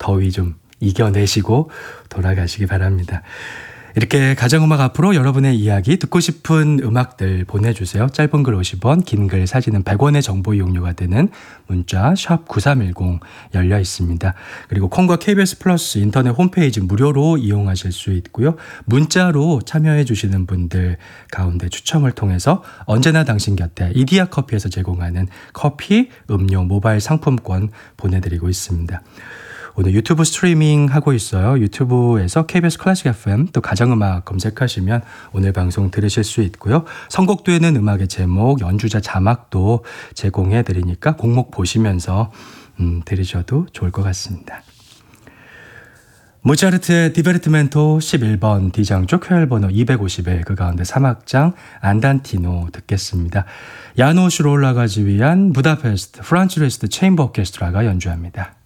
더위 좀 이겨내시고 돌아가시기 바랍니다. 이렇게 가정음악 앞으로 여러분의 이야기, 듣고 싶은 음악들 보내주세요. 짧은 글 50원, 긴 글 사진은 100원의 정보 이용료가 되는 문자 샵 9310 열려 있습니다. 그리고 콩과 KBS 플러스 인터넷 홈페이지 무료로 이용하실 수 있고요. 문자로 참여해 주시는 분들 가운데 추첨을 통해서 언제나 당신 곁에 이디야 커피에서 제공하는 커피, 음료, 모바일 상품권 보내드리고 있습니다. 오늘 유튜브 스트리밍 하고 있어요. 유튜브에서 KBS 클래식 FM 또 가정음악 검색하시면 오늘 방송 들으실 수 있고요. 선곡되는 음악의 제목, 연주자 자막도 제공해 드리니까 곡목 보시면서 들으셔도 좋을 것 같습니다. 모차르트의 디베르티멘토 11번 D장조 쾌열번호 251 그 가운데 3악장 안단티노 듣겠습니다. 야노 슈롤라가 지휘한 부다페스트 프란츠 리스트 체인버 오케스트라가 연주합니다.